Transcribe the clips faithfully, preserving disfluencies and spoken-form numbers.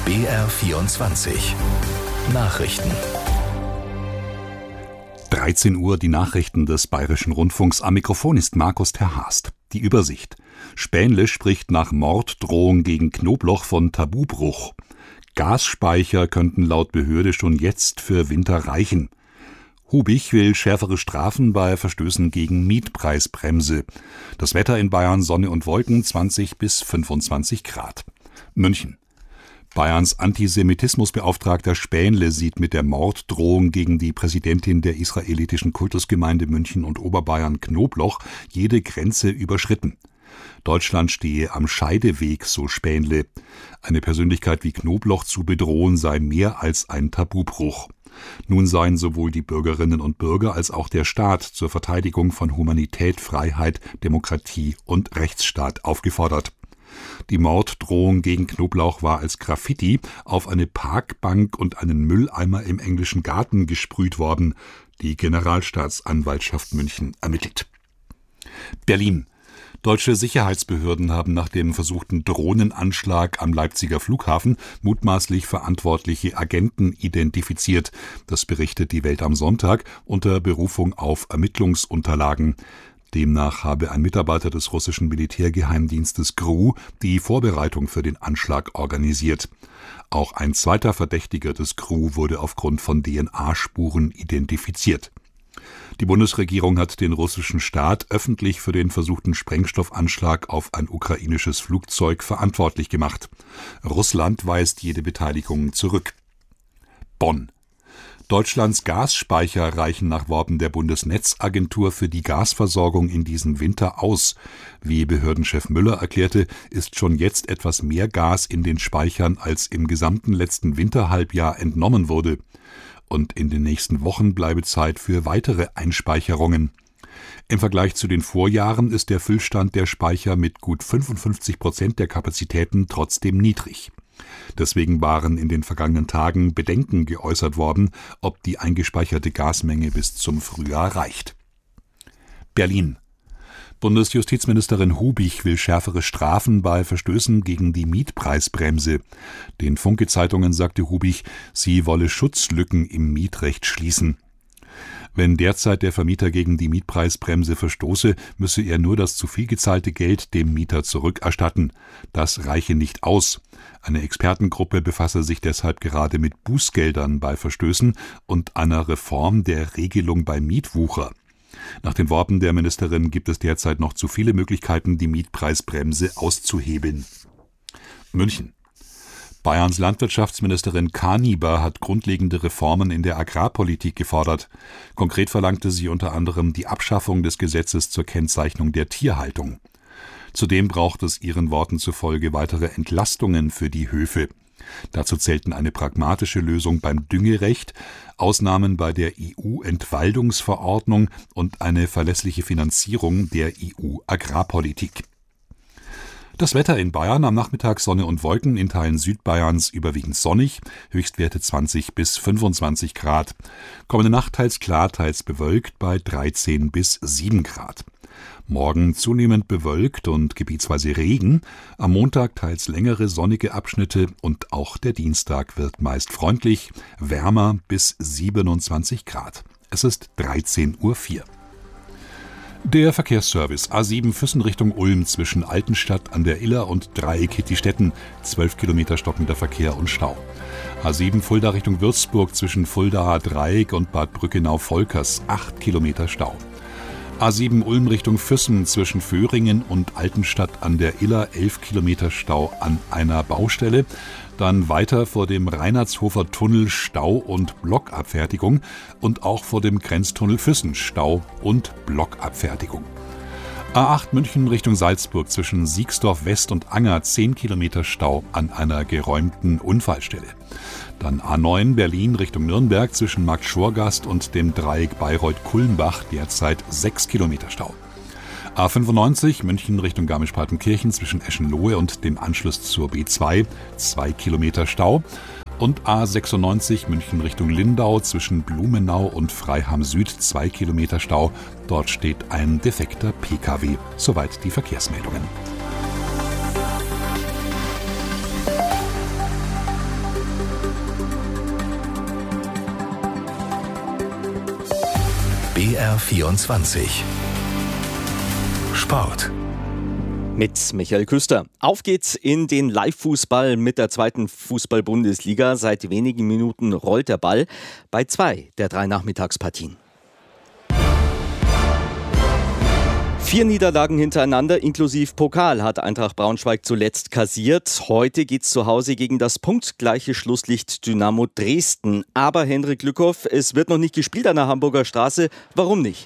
B R vierundzwanzig Nachrichten. dreizehn Uhr die Nachrichten des Bayerischen Rundfunks. Am Mikrofon ist Markus Terhast. Die Übersicht. Spähnle spricht nach Morddrohung gegen Knobloch von Tabubruch. Gasspeicher könnten laut Behörde schon jetzt für Winter reichen. Hubich will schärfere Strafen bei Verstößen gegen Mietpreisbremse. Das Wetter in Bayern: Sonne und Wolken, zwanzig bis fünfundzwanzig Grad. München. Bayerns Antisemitismusbeauftragter Spähnle sieht mit der Morddrohung gegen die Präsidentin der israelitischen Kultusgemeinde München und Oberbayern Knobloch jede Grenze überschritten. Deutschland stehe am Scheideweg, so Spähnle. Eine Persönlichkeit wie Knobloch zu bedrohen sei mehr als ein Tabubruch. Nun seien sowohl die Bürgerinnen und Bürger als auch der Staat zur Verteidigung von Humanität, Freiheit, Demokratie und Rechtsstaat aufgefordert. Die Morddrohung gegen Knoblauch war als Graffiti auf eine Parkbank und einen Mülleimer im englischen Garten gesprüht worden. Die Generalstaatsanwaltschaft München ermittelt. Berlin. Deutsche Sicherheitsbehörden haben nach dem versuchten Drohnenanschlag am Leipziger Flughafen mutmaßlich verantwortliche Agenten identifiziert. Das berichtet die Welt am Sonntag unter Berufung auf Ermittlungsunterlagen. Demnach habe ein Mitarbeiter des russischen Militärgeheimdienstes G R U die Vorbereitung für den Anschlag organisiert. Auch ein zweiter Verdächtiger des G R U wurde aufgrund von D N A-Spuren identifiziert. Die Bundesregierung hat den russischen Staat öffentlich für den versuchten Sprengstoffanschlag auf ein ukrainisches Flugzeug verantwortlich gemacht. Russland weist jede Beteiligung zurück. Bonn. Deutschlands Gasspeicher reichen nach Worten der Bundesnetzagentur für die Gasversorgung in diesem Winter aus. Wie Behördenchef Müller erklärte, ist schon jetzt etwas mehr Gas in den Speichern, als im gesamten letzten Winterhalbjahr entnommen wurde. Und in den nächsten Wochen bleibe Zeit für weitere Einspeicherungen. Im Vergleich zu den Vorjahren ist der Füllstand der Speicher mit gut fünfundfünfzig Prozent der Kapazitäten trotzdem niedrig. Deswegen waren in den vergangenen Tagen Bedenken geäußert worden, ob die eingespeicherte Gasmenge bis zum Frühjahr reicht. Berlin. Bundesjustizministerin Hubich will schärfere Strafen bei Verstößen gegen die Mietpreisbremse. Den Funke-Zeitungen sagte Hubich, sie wolle Schutzlücken im Mietrecht schließen. Wenn derzeit der Vermieter gegen die Mietpreisbremse verstoße, müsse er nur das zu viel gezahlte Geld dem Mieter zurückerstatten. Das reiche nicht aus. Eine Expertengruppe befasse sich deshalb gerade mit Bußgeldern bei Verstößen und einer Reform der Regelung bei Mietwucher. Nach den Worten der Ministerin gibt es derzeit noch zu viele Möglichkeiten, die Mietpreisbremse auszuhebeln. München. Bayerns Landwirtschaftsministerin Kaniber hat grundlegende Reformen in der Agrarpolitik gefordert. Konkret verlangte sie unter anderem die Abschaffung des Gesetzes zur Kennzeichnung der Tierhaltung. Zudem braucht es ihren Worten zufolge weitere Entlastungen für die Höfe. Dazu zählten eine pragmatische Lösung beim Düngerecht, Ausnahmen bei der E U-Entwaldungsverordnung und eine verlässliche Finanzierung der E U-Agrarpolitik. Das Wetter in Bayern: am Nachmittag Sonne und Wolken, in Teilen Südbayerns überwiegend sonnig, Höchstwerte zwanzig bis fünfundzwanzig Grad. Kommende Nacht teils klar, teils bewölkt bei dreizehn bis sieben Grad. Morgen zunehmend bewölkt und gebietsweise Regen, am Montag teils längere sonnige Abschnitte und auch der Dienstag wird meist freundlich, wärmer bis siebenundzwanzig Grad. Es ist dreizehn Uhr vier. Der Verkehrsservice: A sieben Füssen Richtung Ulm zwischen Altenstadt an der Iller und Dreieck Hittistetten, zwölf Kilometer stockender Verkehr und Stau. A sieben Fulda Richtung Würzburg zwischen Fuldaer Dreieck und Bad Brückenau-Volkers, acht Kilometer Stau. A sieben Ulm Richtung Füssen zwischen Föhringen und Altenstadt an der Iller, elf Kilometer Stau an einer Baustelle. Dann weiter vor dem Reinhardshofer Tunnel Stau und Blockabfertigung und auch vor dem Grenztunnel Füssen Stau und Blockabfertigung. A acht München Richtung Salzburg zwischen Siegsdorf West und Anger, zehn Kilometer Stau an einer geräumten Unfallstelle. Dann A neun Berlin Richtung Nürnberg zwischen Markt Schorgast und dem Dreieck Bayreuth-Kulmbach, derzeit sechs Kilometer Stau. A fünfundneunzig München Richtung Garmisch-Partenkirchen zwischen Eschenlohe und dem Anschluss zur B zwei, zwei Kilometer Stau. Und A sechsundneunzig München Richtung Lindau zwischen Blumenau und Freiham Süd, zwei Kilometer Stau. Dort steht ein defekter P K W. Soweit die Verkehrsmeldungen. B R vierundzwanzig Sport. Mit Michael Küster. Auf geht's in den Live-Fußball mit der zweiten Fußball-Bundesliga. Seit wenigen Minuten rollt der Ball bei zwei der drei Nachmittagspartien. Vier Niederlagen hintereinander, inklusive Pokal, hat Eintracht Braunschweig zuletzt kassiert. Heute geht's zu Hause gegen das punktgleiche Schlusslicht Dynamo Dresden. Aber Henrik Lückhoff, es wird noch nicht gespielt an der Hamburger Straße. Warum nicht?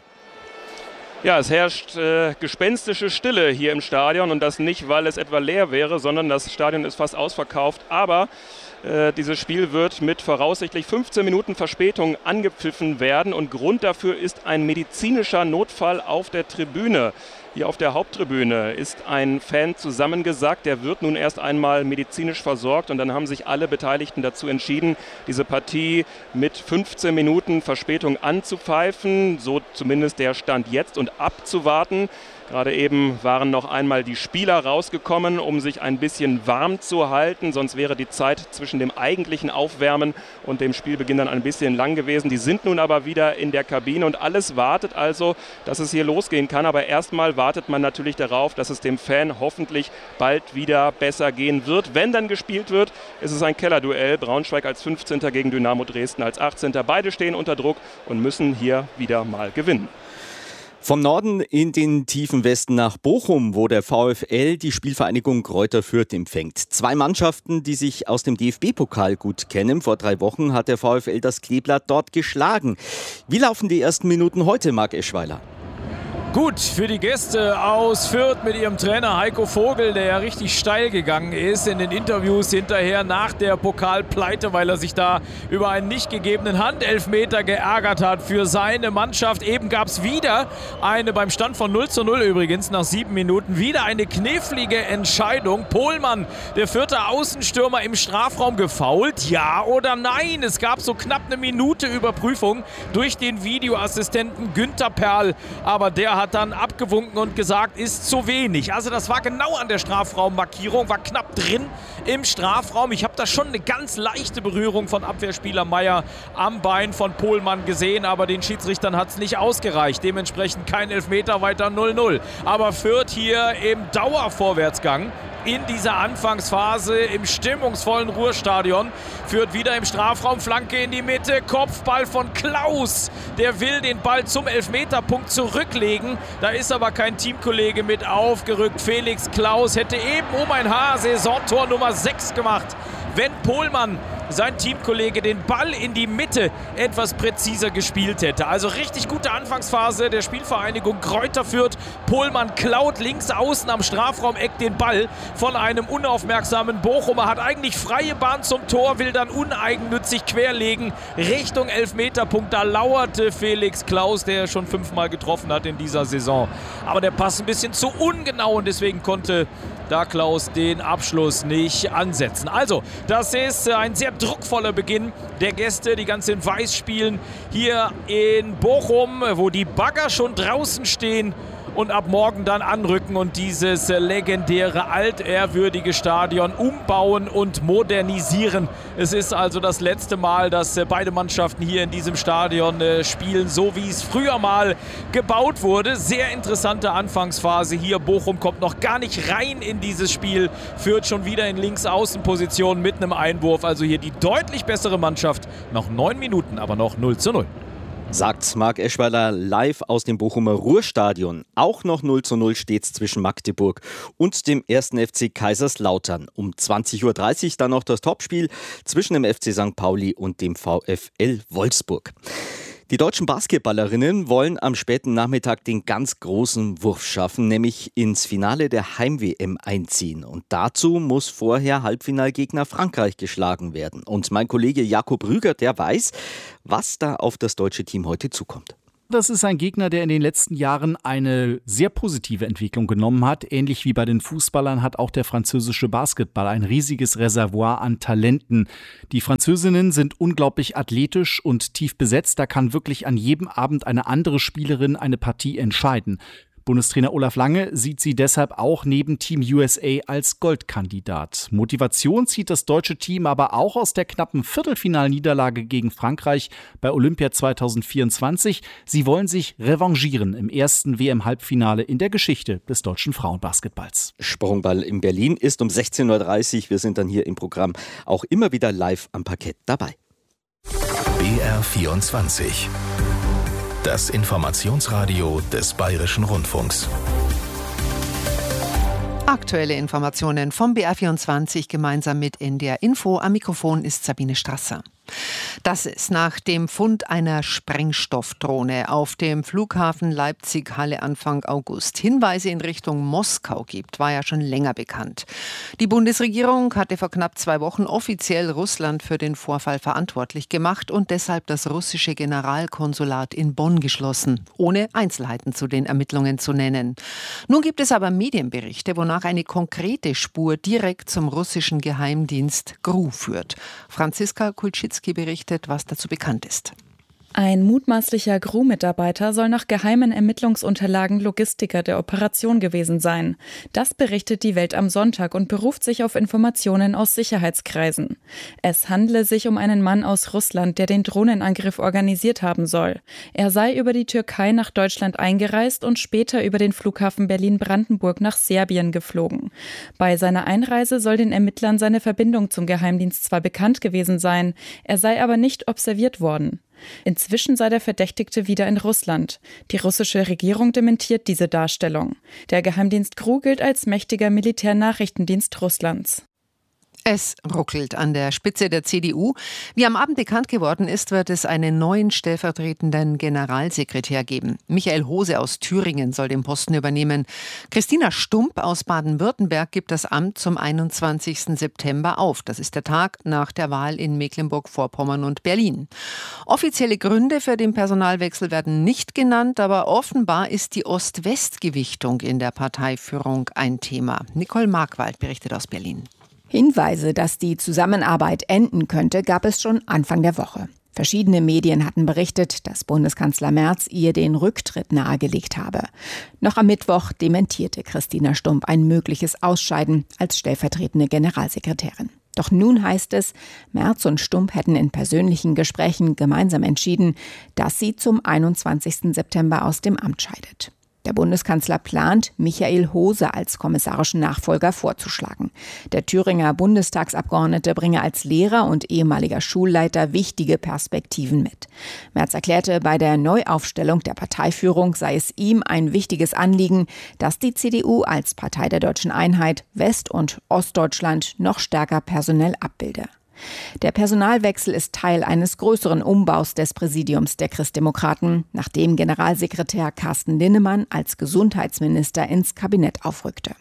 Ja, es herrscht äh, gespenstische Stille hier im Stadion und das nicht, weil es etwa leer wäre, sondern das Stadion ist fast ausverkauft. Aber äh, dieses Spiel wird mit voraussichtlich fünfzehn Minuten Verspätung angepfiffen werden und Grund dafür ist ein medizinischer Notfall auf der Tribüne. Hier auf der Haupttribüne ist ein Fan zusammengesackt, der wird nun erst einmal medizinisch versorgt und dann haben sich alle Beteiligten dazu entschieden, diese Partie mit fünfzehn Minuten Verspätung anzupfeifen, so zumindest der Stand jetzt, und abzuwarten. Gerade eben waren noch einmal die Spieler rausgekommen, um sich ein bisschen warm zu halten. Sonst wäre die Zeit zwischen dem eigentlichen Aufwärmen und dem Spielbeginn dann ein bisschen lang gewesen. Die sind nun aber wieder in der Kabine und alles wartet also, dass es hier losgehen kann. Aber erstmal wartet man natürlich darauf, dass es dem Fan hoffentlich bald wieder besser gehen wird. Wenn dann gespielt wird, ist es ein Kellerduell. Braunschweig als fünfzehnter gegen Dynamo Dresden als achtzehnter Beide stehen unter Druck und müssen hier wieder mal gewinnen. Vom Norden in den tiefen Westen nach Bochum, wo der VfL die Spielvereinigung Greuther Fürth empfängt. Zwei Mannschaften, die sich aus dem D F B-Pokal gut kennen. Vor drei Wochen hat der VfL das Kleeblatt dort geschlagen. Wie laufen die ersten Minuten heute, Marc Eschweiler? Gut für die Gäste aus Fürth mit ihrem Trainer Heiko Vogel, der ja richtig steil gegangen ist in den Interviews hinterher nach der Pokalpleite, weil er sich da über einen nicht gegebenen Handelfmeter geärgert hat für seine Mannschaft. Eben gab es wieder eine, beim Stand von null zu null übrigens, nach sieben Minuten, wieder eine knifflige Entscheidung. Pohlmann, der Fürther Außenstürmer, im Strafraum gefoult? Ja oder nein? Es gab so knapp eine Minute Überprüfung durch den Videoassistenten Günther Perl, aber der hat hat dann abgewunken und gesagt, ist zu wenig. Also das war genau an der Strafraummarkierung, war knapp drin im Strafraum. Ich habe da schon eine ganz leichte Berührung von Abwehrspieler Meier am Bein von Pohlmann gesehen, aber den Schiedsrichtern hat es nicht ausgereicht. Dementsprechend kein Elfmeter, weiter null null. Aber Fürth hier im Dauervorwärtsgang in dieser Anfangsphase im stimmungsvollen Ruhrstadion. Führt wieder im Strafraum, Flanke in die Mitte, Kopfball von Klaus. Der will den Ball zum Elfmeterpunkt zurücklegen. Da ist aber kein Teamkollege mit aufgerückt. Felix Klaus hätte eben um ein Haar Saisontor Nummer sechs gemacht, wenn Pohlmann, sein Teamkollege, den Ball in die Mitte etwas präziser gespielt hätte. Also richtig gute Anfangsphase der Spielvereinigung Greuther Fürth. Pohlmann klaut links außen am Strafraumeck den Ball von einem unaufmerksamen Bochumer, hat eigentlich freie Bahn zum Tor, will dann uneigennützig querlegen Richtung Elfmeterpunkt. Da lauerte Felix Klaus, der schon fünfmal getroffen hat in dieser Saison. Aber der Pass ein bisschen zu ungenau und deswegen konnte da Klaus den Abschluss nicht ansetzen. Also, das ist ein sehr druckvoller Beginn der Gäste, die ganz in Weiß spielen, hier in Bochum, wo die Bagger schon draußen stehen und ab morgen dann anrücken und dieses legendäre, altehrwürdige Stadion umbauen und modernisieren. Es ist also das letzte Mal, dass beide Mannschaften hier in diesem Stadion spielen, so wie es früher mal gebaut wurde. Sehr interessante Anfangsphase hier. Bochum kommt noch gar nicht rein in dieses Spiel, führt schon wieder in Links-Außen-Position mit einem Einwurf. Also hier die deutlich bessere Mannschaft. Noch neun Minuten, aber noch null zu null. Sagt Marc Eschweiler live aus dem Bochumer Ruhrstadion. Auch noch null zu null steht's zwischen Magdeburg und dem ersten F C Kaiserslautern. Um zwanzig Uhr dreißig dann noch das Topspiel zwischen dem F C Sankt Pauli und dem VfL Wolfsburg. Die deutschen Basketballerinnen wollen am späten Nachmittag den ganz großen Wurf schaffen, nämlich ins Finale der Heim-W M einziehen. Und dazu muss vorher Halbfinalgegner Frankreich geschlagen werden. Und mein Kollege Jakob Rüger, der weiß, was da auf das deutsche Team heute zukommt. Das ist ein Gegner, der in den letzten Jahren eine sehr positive Entwicklung genommen hat. Ähnlich wie bei den Fußballern hat auch der französische Basketball ein riesiges Reservoir an Talenten. Die Französinnen sind unglaublich athletisch und tief besetzt. Da kann wirklich an jedem Abend eine andere Spielerin eine Partie entscheiden. Bundestrainer Olaf Lange sieht sie deshalb auch neben Team U S A als Goldkandidat. Motivation zieht das deutsche Team aber auch aus der knappen Viertelfinalniederlage gegen Frankreich bei Olympia zweitausendvierundzwanzig. Sie wollen sich revanchieren im ersten W M-Halbfinale in der Geschichte des deutschen Frauenbasketballs. Sprungball in Berlin ist um sechzehn Uhr dreißig. Wir sind dann hier im Programm auch immer wieder live am Parkett dabei. B R vierundzwanzig. Das Informationsradio des Bayerischen Rundfunks. Aktuelle Informationen vom B R vierundzwanzig gemeinsam mit N D R Info. Am Mikrofon ist Sabine Strasser. Dass es nach dem Fund einer Sprengstoffdrohne auf dem Flughafen Leipzig-Halle Anfang August Hinweise in Richtung Moskau gibt, war ja schon länger bekannt. Die Bundesregierung hatte vor knapp zwei Wochen offiziell Russland für den Vorfall verantwortlich gemacht und deshalb das russische Generalkonsulat in Bonn geschlossen, ohne Einzelheiten zu den Ermittlungen zu nennen. Nun gibt es aber Medienberichte, wonach eine konkrete Spur direkt zum russischen Geheimdienst G R U führt. Franziska Kulczycka berichtet, was dazu bekannt ist. Ein mutmaßlicher G R U-Mitarbeiter soll nach geheimen Ermittlungsunterlagen Logistiker der Operation gewesen sein. Das berichtet die Welt am Sonntag und beruft sich auf Informationen aus Sicherheitskreisen. Es handle sich um einen Mann aus Russland, der den Drohnenangriff organisiert haben soll. Er sei über die Türkei nach Deutschland eingereist und später über den Flughafen Berlin-Brandenburg nach Serbien geflogen. Bei seiner Einreise soll den Ermittlern seine Verbindung zum Geheimdienst zwar bekannt gewesen sein, er sei aber nicht observiert worden. Inzwischen sei der Verdächtigte wieder in Russland. Die russische Regierung dementiert diese Darstellung. Der Geheimdienst G R U gilt als mächtiger Militärnachrichtendienst Russlands. Es ruckelt an der Spitze der C D U. Wie am Abend bekannt geworden ist, wird es einen neuen stellvertretenden Generalsekretär geben. Michael Hose aus Thüringen soll den Posten übernehmen. Christina Stump aus Baden-Württemberg gibt das Amt zum einundzwanzigsten September auf. Das ist der Tag nach der Wahl in Mecklenburg-Vorpommern und Berlin. Offizielle Gründe für den Personalwechsel werden nicht genannt, aber offenbar ist die Ost-West-Gewichtung in der Parteiführung ein Thema. Nicole Markwald berichtet aus Berlin. Hinweise, dass die Zusammenarbeit enden könnte, gab es schon Anfang der Woche. Verschiedene Medien hatten berichtet, dass Bundeskanzler Merz ihr den Rücktritt nahegelegt habe. Noch am Mittwoch dementierte Christina Stump ein mögliches Ausscheiden als stellvertretende Generalsekretärin. Doch nun heißt es, Merz und Stump hätten in persönlichen Gesprächen gemeinsam entschieden, dass sie zum einundzwanzigsten September aus dem Amt scheidet. Der Bundeskanzler plant, Michael Hose als kommissarischen Nachfolger vorzuschlagen. Der Thüringer Bundestagsabgeordnete bringe als Lehrer und ehemaliger Schulleiter wichtige Perspektiven mit. Merz erklärte, bei der Neuaufstellung der Parteiführung sei es ihm ein wichtiges Anliegen, dass die C D U als Partei der deutschen Einheit West- und Ostdeutschland noch stärker personell abbilde. Der Personalwechsel ist Teil eines größeren Umbaus des Präsidiums der Christdemokraten, nachdem Generalsekretär Carsten Linnemann als Gesundheitsminister ins Kabinett aufrückte.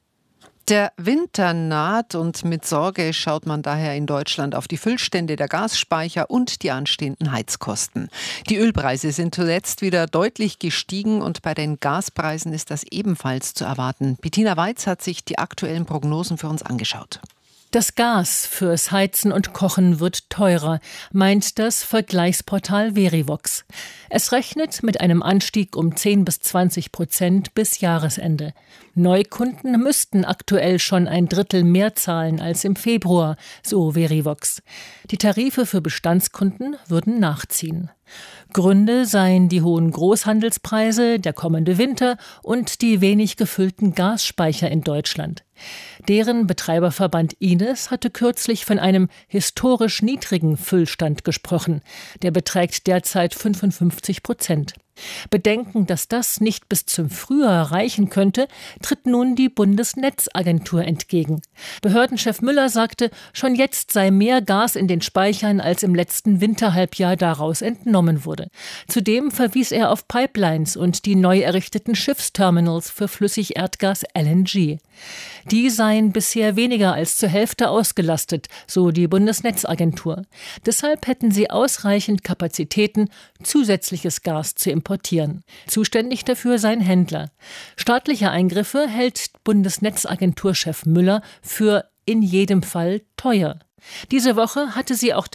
Der Winter naht und mit Sorge schaut man daher in Deutschland auf die Füllstände der Gasspeicher und die anstehenden Heizkosten. Die Ölpreise sind zuletzt wieder deutlich gestiegen und bei den Gaspreisen ist das ebenfalls zu erwarten. Bettina Weiz hat sich die aktuellen Prognosen für uns angeschaut. Das Gas fürs Heizen und Kochen wird teurer, meint das Vergleichsportal Verivox. Es rechnet mit einem Anstieg um zehn bis zwanzig Prozent bis Jahresende. Neukunden müssten aktuell schon ein Drittel mehr zahlen als im Februar, so Verivox. Die Tarife für Bestandskunden würden nachziehen. Gründe seien die hohen Großhandelspreise, der kommende Winter und die wenig gefüllten Gasspeicher in Deutschland. Deren Betreiberverband Ines hatte kürzlich von einem historisch niedrigen Füllstand gesprochen. Der beträgt derzeit fünfundfünfzig Prozent. Bedenken, dass das nicht bis zum Frühjahr reichen könnte, tritt nun die Bundesnetzagentur entgegen. Behördenchef Müller sagte, schon jetzt sei mehr Gas in den Speichern, als im letzten Winterhalbjahr daraus entnommen wurde. Zudem verwies er auf Pipelines und die neu errichteten Schiffsterminals für Flüssigerdgas L N G. Die seien bisher weniger als zur Hälfte ausgelastet, so die Bundesnetzagentur. Deshalb hätten sie ausreichend Kapazitäten, zusätzliches Gas zu importieren. Zuständig dafür seien Händler. Staatliche Eingriffe hält Bundesnetzagenturchef Müller für in jedem Fall teuer. Diese Woche hatte sie auch